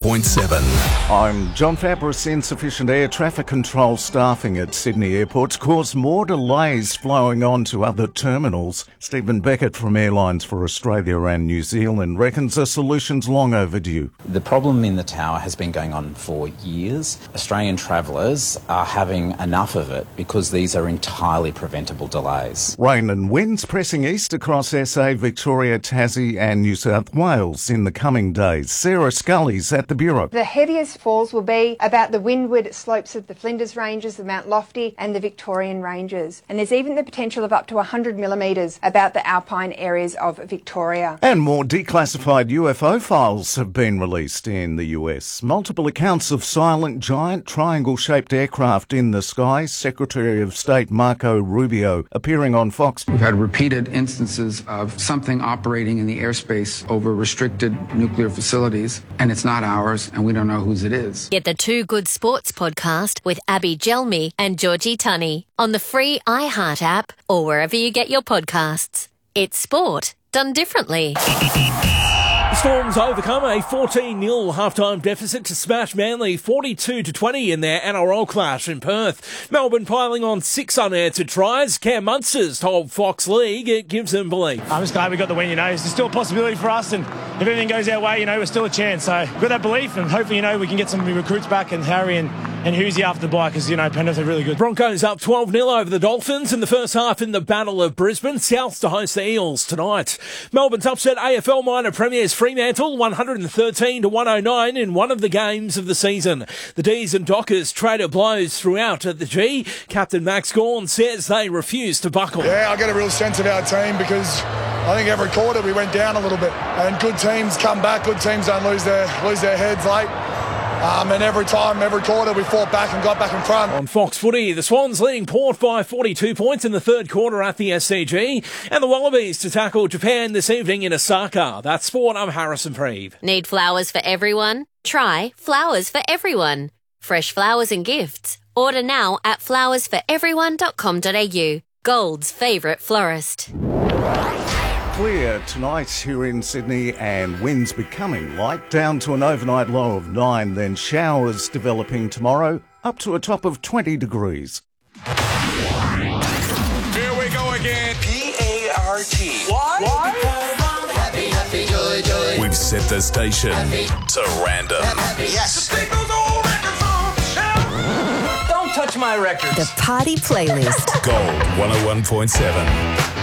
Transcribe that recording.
101.7. I'm John Fabris. Insufficient air traffic control staffing at Sydney airports caused more delays flowing on to other terminals. Stephen Beckett from Airlines for Australia and New Zealand reckons a solution's long overdue. The problem in the tower has been going on for years. Australian travellers are having enough of it because these are entirely preventable delays. Rain and winds pressing east across SA, Victoria, Tassie and New South Wales in the coming days. Sarah Scully's at the Bureau. The heaviest falls will be about the windward slopes of the Flinders Ranges, the Mount Lofty and the Victorian Ranges. And there's even the potential of up to 100 millimetres about the alpine areas of Victoria. And more declassified UFO files have been released in the US. Multiple accounts of silent giant triangle-shaped aircraft in the sky. Secretary of State Marco Rubio appearing on Fox. We've had repeated instances of something operating in the airspace over restricted nuclear facilities, and it's not ours, and we don't know whose it is. Get the Two Good Sports podcast with Abby Gelmi and Georgie Tunney on the free iHeart app or wherever you get your podcasts. It's sport done differently. The Storms overcome a 14-0 half-time deficit to smash Manly 42-20 in their NRL clash in Perth. Melbourne piling on 6 unanswered tries. Cam Munsters told Fox League it gives them belief. I'm just glad we got the win, There's still a possibility for us, and if everything goes our way, we're still a chance. So we've got that belief, and hopefully, we can get some recruits back, and Harry and Husey after the bye, because, Penrith are really good. Broncos up 12-0 over the Dolphins in the first half in the Battle of Brisbane. Souths to host the Eels tonight. Melbourne's upset AFL minor premiers Fremantle 113-109 in one of the games of the season. The D's and Dockers traded blows throughout at the G. Captain Max Gawn says they refuse to buckle. Yeah, I get a real sense of our team because I think every quarter we went down a little bit, and good teams come back. Good teams don't lose their heads late. And every quarter, we fought back and got back in front. On Fox Footy, the Swans leading Port by 42 points in the third quarter at the SCG. And the Wallabies to tackle Japan this evening in Osaka. That's sport. I'm Harrison Preeve. Need flowers for everyone? Try Flowers for Everyone. Fresh flowers and gifts. Order now at flowersforeveryone.com.au. Gold's favourite florist. Clear tonight here in Sydney and winds becoming light down to an overnight low of 9, then showers developing tomorrow up to a top of 20 degrees. Here we go again. P-A-R-T. Why? Happy, joy, joy. We've set the station to random. Yes. Don't touch my records. The Party Playlist. Gold 101.7.